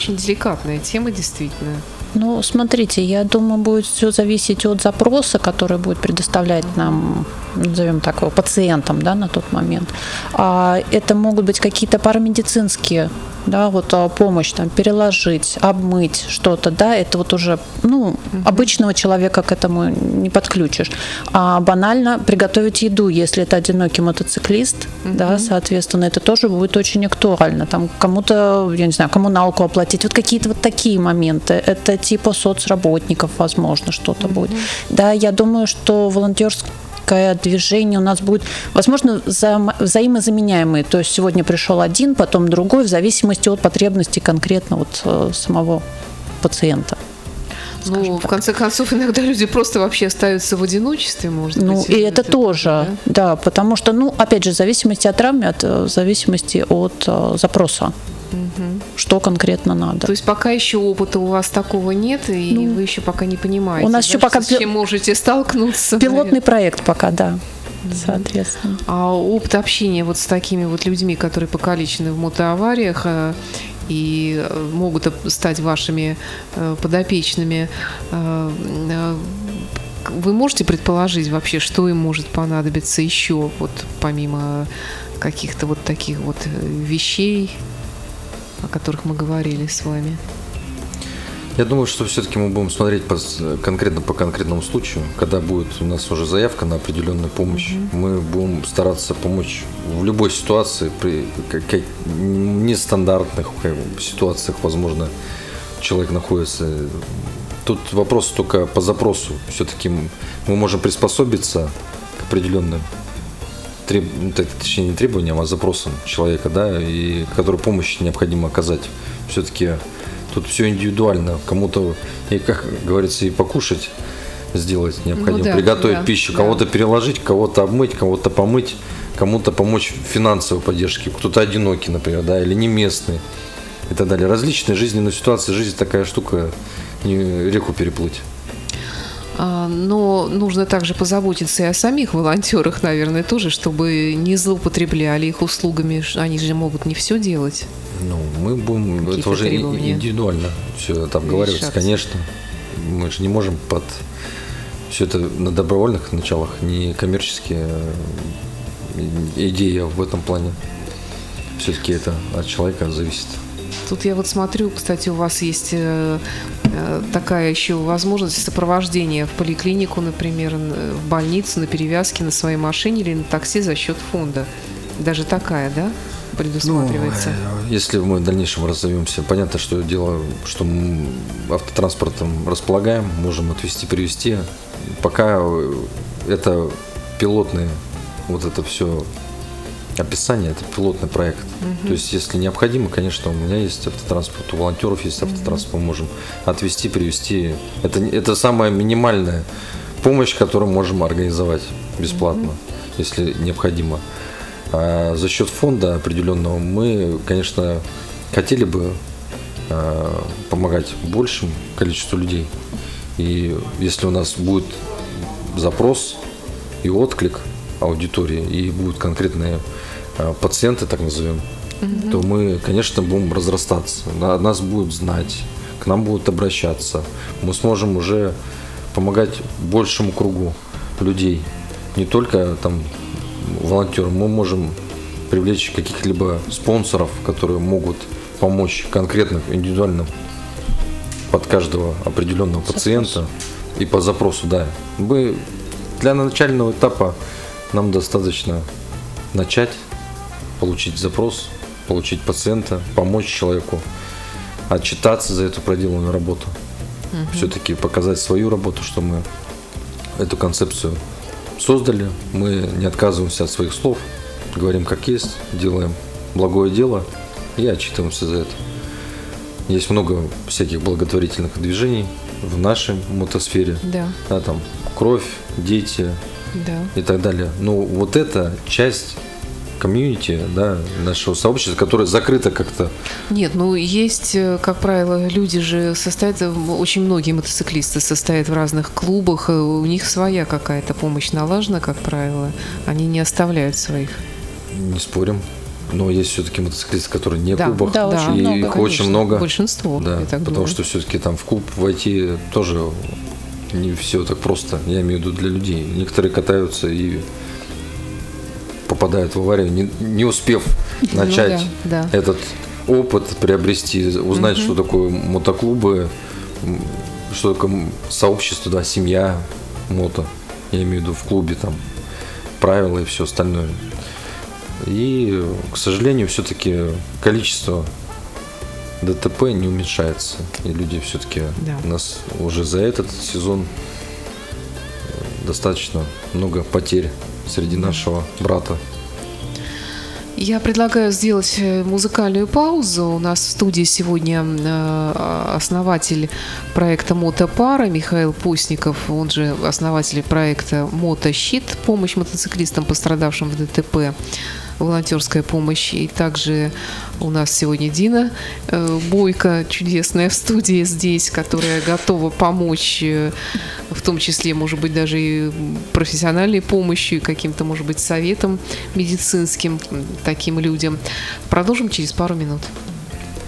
очень деликатная тема, действительно. Ну, смотрите, я думаю, будет все зависеть от запроса, который будет предоставлять нам, назовем так его, пациентам, да, на тот момент. Это могут быть какие-то парамедицинские, да, вот помощь, там, переложить, обмыть что-то, да, это вот уже, обычного человека к этому не подключишь. А банально приготовить еду, если это одинокий мотоциклист, да, соответственно, это тоже будет очень актуально. Там кому-то, я не знаю, коммуналку оплатить, вот какие-то вот такие моменты. Это типа соцработников, возможно, что-то будет. Да, я думаю, что волонтерское движение у нас будет, возможно, взаимозаменяемые. То есть сегодня пришел один, потом другой, в зависимости от потребностей конкретно вот самого пациента. Ну, в конце концов, иногда люди просто вообще остаются в одиночестве, может быть. Ну, и это тоже, да, потому что, опять же, в зависимости от травмы, в зависимости от запроса. Что конкретно надо. То есть пока еще опыта у вас такого нет, и вы еще пока не понимаете, у нас еще пока с чем можете столкнуться. Пилотный проект пока, да. Соответственно. А опыт общения вот с такими вот людьми, которые покалечены в мотоавариях и могут стать вашими подопечными, вы можете предположить вообще, что им может понадобиться еще, вот помимо каких-то вот таких вот вещей, о которых мы говорили с вами? Я думаю, что все-таки мы будем смотреть конкретно по конкретному случаю. Когда будет у нас уже заявка на определенную помощь, мы будем стараться помочь в любой ситуации, при нестандартных ситуациях, возможно, человек находится. Тут вопрос только по запросу. Все-таки мы можем приспособиться к определенным точнее не требованиям, а запросам человека, да, и которой помощь необходимо оказать. Все-таки тут все индивидуально. Кому-то, и, как говорится, и покушать сделать необходимо, приготовить пищу, кого-то переложить, кого-то обмыть, кого-то помыть, кому-то помочь в финансовой поддержке, кто-то одинокий, например, да, или не местный и так далее. Различные жизненные ситуации. Жизнь такая штука, не реку переплыть. Но нужно также позаботиться и о самих волонтерах, наверное, тоже, чтобы не злоупотребляли их услугами. Они же могут не все делать. Мы будем, это уже индивидуально все это обговаривается, конечно. Мы же не можем под все это на добровольных началах, не коммерческие идеи в этом плане. Все-таки это от человека зависит. Тут я вот смотрю, кстати, у вас есть такая еще возможность сопровождения в поликлинику, например, в больницу, на перевязке на своей машине или на такси за счет фонда. Даже такая, да, предусматривается? Если мы в дальнейшем разовьемся, понятно, что дело, что мы автотранспортом располагаем, можем отвезти, привезти. Пока это пилотные, вот это все описание, это пилотный проект. То есть, если необходимо, конечно, у меня есть автотранспорт, у волонтеров есть автотранспорт, мы можем отвезти, привезти. Это самая минимальная помощь, которую можем организовать бесплатно, если необходимо. А за счет фонда определенного мы, конечно, хотели бы помогать большему количеству людей. И если у нас будет запрос и отклик аудитории, и будут конкретные пациенты, так назовем, то мы, конечно, будем разрастаться. Нас будут знать, к нам будут обращаться. Мы сможем уже помогать большему кругу людей. Не только там волонтерам. Мы можем привлечь каких-либо спонсоров, которые могут помочь конкретно, индивидуально под каждого определенного пациента и по запросу, да. Для начального этапа нам достаточно начать, получить запрос, получить пациента, помочь человеку, отчитаться за эту проделанную работу. Все-таки показать свою работу, что мы эту концепцию создали, мы не отказываемся от своих слов, говорим как есть, делаем благое дело и отчитываемся за это. Есть много всяких благотворительных движений в нашей мотосфере. Да, там кровь, дети и так далее. Но вот эта часть комьюнити, да, нашего сообщества, которое закрыто как-то. Нет, есть, как правило, люди же очень многие мотоциклисты состоят в разных клубах, и у них своя какая-то помощь налажена, как правило. Они не оставляют своих. Не спорим. Но есть все-таки мотоциклисты, которые не в Да, клубах, да, очень и много, их конечно. очень много. Большинство, Да, я так потому думаю. что все-таки там в клуб войти тоже не все так просто, я имею в виду для людей. Некоторые катаются и попадают в аварию, не успев начать да. этот опыт приобрести, узнать, что такое мотоклубы, что такое сообщество, да, семья мото, я имею в виду в клубе, там, правила и все остальное. И, к сожалению, все-таки количество ДТП не уменьшается. И люди все-таки у нас уже за этот сезон достаточно много потерь среди нашего брата. Я предлагаю сделать музыкальную паузу. У нас в студии сегодня основатель проекта «Мотопара» Михаил Постников, он же основатель проекта «Мотощит», помощь мотоциклистам, пострадавшим в ДТП, волонтерская помощь. И также у нас сегодня Дина Бойко, чудесная в студии здесь, которая готова помочь, в том числе, может быть, даже и профессиональной помощью, каким-то, может быть, советом медицинским таким людям. Продолжим через пару минут.